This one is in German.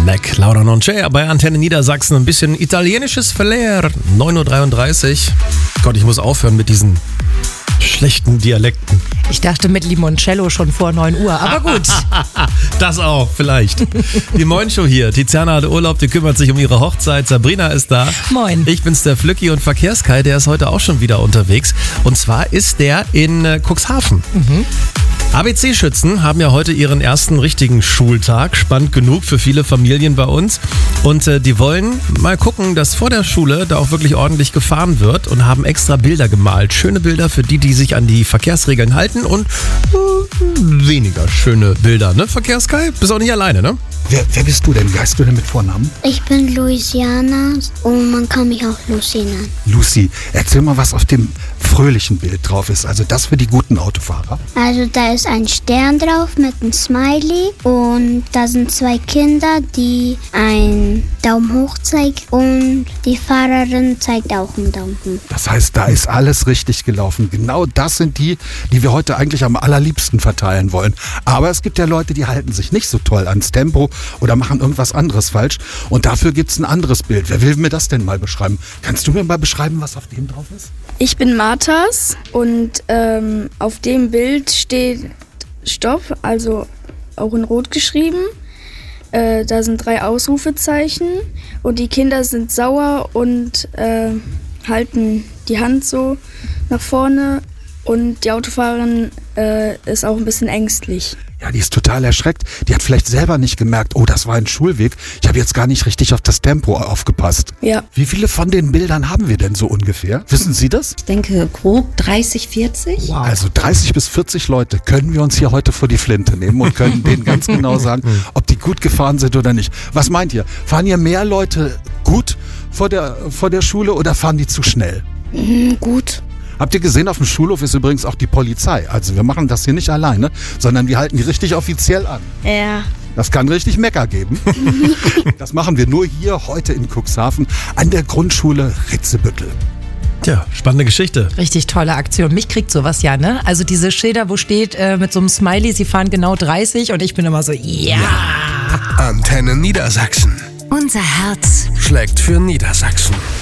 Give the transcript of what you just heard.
Black, Laura Non C'è bei Antenne Niedersachsen. Ein bisschen italienisches Flair. 9.33 Uhr. Gott, ich muss aufhören mit diesen schlechten Dialekten. Ich dachte mit Limoncello schon vor 9 Uhr, aber gut. Das auch, vielleicht. Die Moin-Show hier. Tiziana hat Urlaub, die kümmert sich um ihre Hochzeit. Sabrina ist da. Moin. Ich bin's, der Flücki, und Verkehrskai, der ist heute auch schon wieder unterwegs. Und zwar ist der in Cuxhaven. ABC-Schützen haben ja heute ihren ersten richtigen Schultag. Spannend genug für viele Familien bei uns. Und die wollen mal gucken, dass vor der Schule da auch wirklich ordentlich gefahren wird und haben extra Bilder gemalt. Schöne Bilder für die, die sich an die Verkehrsregeln halten, und weniger schöne Bilder, ne? Verkehrskai? Bist auch nicht alleine, ne? Wer bist du denn? Wie heißt du denn mit Vornamen? Ich bin Louisiana und man kann mich auch Lucy nennen. Lucy, erzähl mal, was auf dem fröhlichen Bild drauf ist. Also das für die guten Autofahrer. Also da ist ein Stern drauf mit einem Smiley und da sind 2 Kinder, die einen Daumen hoch zeigen, und die Fahrerin zeigt auch einen Daumen hoch. Das heißt, da ist alles richtig gelaufen. Genau das sind die wir heute eigentlich am allerliebsten verteilen wollen. Aber es gibt ja Leute, die halten sich nicht so toll ans Tempo oder machen irgendwas anderes falsch. Und dafür gibt es ein anderes Bild. Wer will mir das denn mal beschreiben? Kannst du mir mal beschreiben, was auf dem drauf ist? Ich bin Marthas und auf dem Bild steht Stopp, also auch in Rot geschrieben. Da sind 3 Ausrufezeichen und die Kinder sind sauer und halten die Hand so nach vorne, und die Autofahrerin ist auch ein bisschen ängstlich. Ja, die ist total erschreckt. Die hat vielleicht selber nicht gemerkt, oh, das war ein Schulweg. Ich habe jetzt gar nicht richtig auf das Tempo aufgepasst. Ja. Wie viele von den Bildern haben wir denn so ungefähr? Wissen Sie das? Ich denke grob 30, 40. Wow. Also 30 bis 40 Leute können wir uns hier heute vor die Flinte nehmen und können denen ganz genau sagen, ob die gut gefahren sind oder nicht. Was meint ihr? Fahren hier mehr Leute gut vor der Schule oder fahren die zu schnell? Gut. Habt ihr gesehen, auf dem Schulhof ist übrigens auch die Polizei. Also wir machen das hier nicht alleine, sondern wir halten die richtig offiziell an. Ja. Das kann richtig Mecker geben. Das machen wir nur hier heute in Cuxhaven an der Grundschule Ritzebüttel. Tja, spannende Geschichte. Richtig tolle Aktion. Mich kriegt sowas ja, ne? Also diese Schilder, wo steht mit so einem Smiley, sie fahren genau 30, und ich bin immer so, ja. Antenne Niedersachsen. Unser Herz Schlägt für Niedersachsen.